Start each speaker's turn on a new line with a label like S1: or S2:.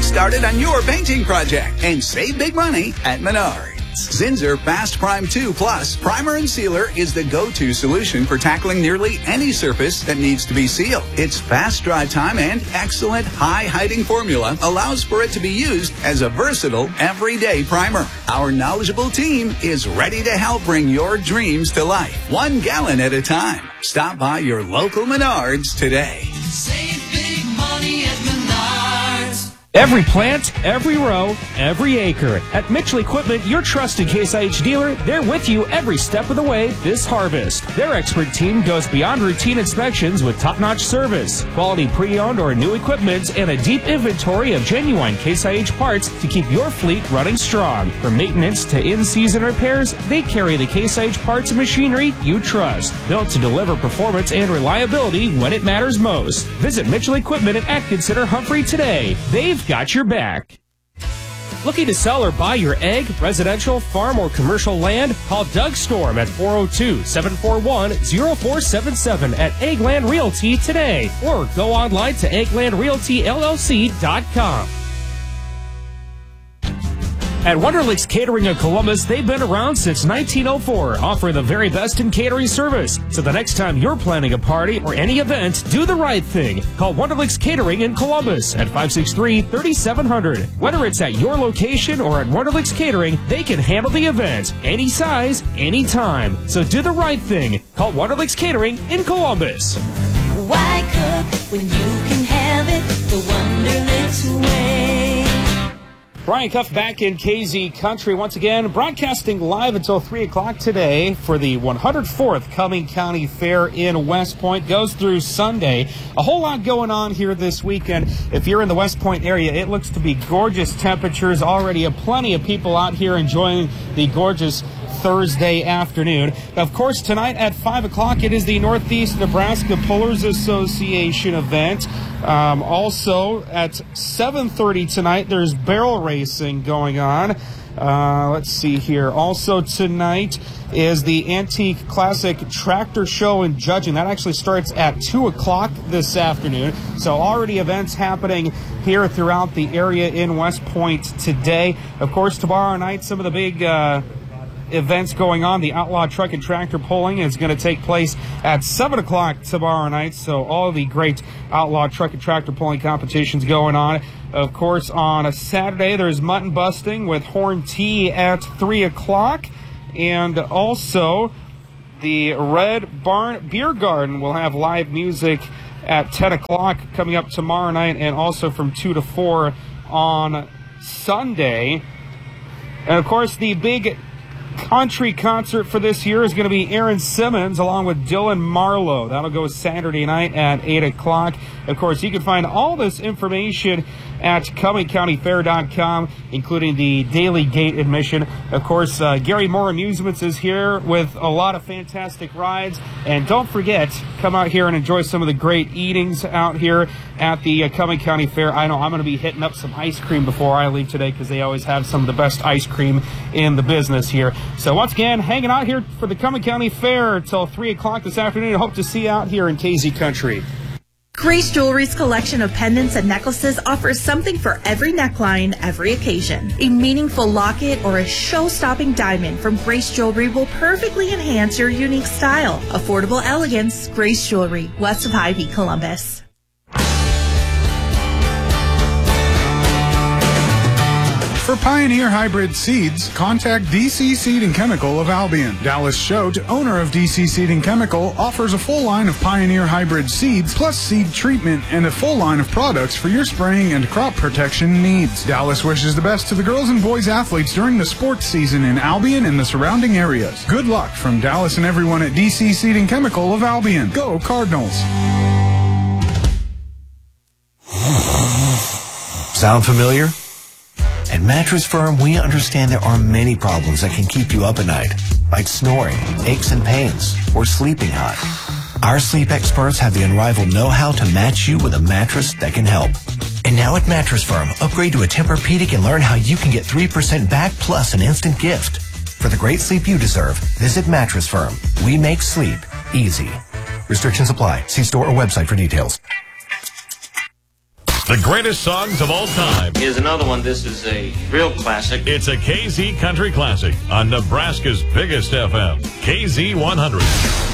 S1: started on your painting project and save big money at Menards. Zinsser Fast Prime 2 Plus Primer and Sealer is the go-to solution for tackling nearly any surface that needs to be sealed. Its fast dry time and excellent high-hiding formula allows for it to be used as a versatile everyday primer. Our knowledgeable team is ready to help bring your dreams to life, 1 gallon at a time. Stop by your local Menards today.
S2: Save big money at Menards.
S3: Every plant, every row, every acre. At Mitchell Equipment, your trusted Case IH dealer, they're with you every step of the way this harvest. Their expert team goes beyond routine inspections with top-notch service, quality pre-owned or new equipment, and a deep inventory of genuine Case IH parts to keep your fleet running strong. From maintenance to in-season repairs, they carry the Case IH parts and machinery you trust, built to deliver performance and reliability when it matters most. Visit Mitchell Equipment at Atkins Center, Humphrey today. They've got your back. Looking to sell or buy your ag, residential, farm, or commercial land? Call Doug Storm at 402-741-0477 at Eggland Realty today, or go online to egglandrealtyllc.com. At Wonderlicks Catering of Columbus, they've been around since 1904, offering the very best in catering service. So the next time you're planning a party or any event, do the right thing. Call Wonderlicks Catering in Columbus at 563-3700. Whether it's at your location or at Wonderlicks Catering, they can handle the event, any size, anytime. So do the right thing. Call Wonderlicks Catering in Columbus.
S2: Why cook when you can have it the Wonderlicks way?
S3: Brian Cuff back in KZ Country once again, broadcasting live until 3 o'clock today for the 104th Cumming County Fair in West Point. Goes through Sunday. A whole lot going on here this weekend. If you're in the West Point area, it looks to be gorgeous temperatures. Already plenty of people out here enjoying the gorgeous Thursday afternoon. Of course, tonight at 5 o'clock, it is the Northeast Nebraska Pullers Association event. Also, at 7:30 tonight, there's barrel racing going on. Let's see here. Also tonight is the Antique Classic Tractor Show and Judging. That actually starts at 2 o'clock this afternoon. So already events happening here throughout the area in West Point today. Of course, tomorrow night, some of the big events going on. The Outlaw Truck and Tractor Pulling is going to take place at 7 o'clock tomorrow night. So all the great Outlaw Truck and Tractor Pulling competitions going on. Of course, on a Saturday, there's mutton busting with Horn Tea at 3 o'clock. And also, the Red Barn Beer Garden will have live music at 10 o'clock coming up tomorrow night, and also from 2 to 4 on Sunday. And, of course, the big country concert for this year is going to be Aaron Simmons along with Dylan Marlowe. That'll go Saturday night at 8 o'clock. Of course, you can find all this information at CummingCountyFair.com, including the daily gate admission. Of course, Gary Moore Amusements is here with a lot of fantastic rides. And don't forget, come out here and enjoy some of the great eatings out here at the Cumming County Fair. I know I'm going to be hitting up some ice cream before I leave today, because they always have some of the best ice cream in the business here. So once again, hanging out here for the Cumming County Fair until 3 o'clock this afternoon. I hope to see you out here in KZ Country.
S4: Grace Jewelry's collection of pendants and necklaces offers something for every neckline, every occasion. A meaningful locket or a show-stopping diamond from Grace Jewelry will perfectly enhance your unique style. Affordable elegance, Grace Jewelry, west of Hy-Vee, Columbus.
S5: For Pioneer Hybrid Seeds, contact DC Seed and Chemical of Albion. Dallas Choate, owner of DC Seed and Chemical, offers a full line of Pioneer Hybrid Seeds, plus seed treatment and a full line of products for your spraying and crop protection needs. Dallas wishes the best to the girls and boys athletes during the sports season in Albion and the surrounding areas. Good luck from Dallas and everyone at DC Seed and Chemical of Albion. Go Cardinals!
S6: Sound familiar? At Mattress Firm, we understand there are many problems that can keep you up at night, like snoring, aches and pains, or sleeping hot. Our sleep experts have the unrivaled know-how to match you with a mattress that can help. And now at Mattress Firm, upgrade to a Tempur-Pedic and learn how you can get 3% back plus an instant gift. For the great sleep you deserve, visit Mattress Firm. We make sleep easy. Restrictions apply. See store or website for details.
S7: The greatest songs of all time.
S8: Here's another one. This is a real classic.
S7: It's a KZ Country Classic on Nebraska's biggest FM, KZ 100.